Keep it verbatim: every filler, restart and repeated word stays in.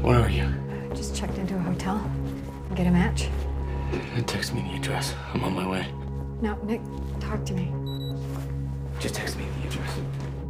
Where are you? I just checked into a hotel. Get a match? Text me the address. I'm on my way. No, Nick, talk to me. Just text me the address.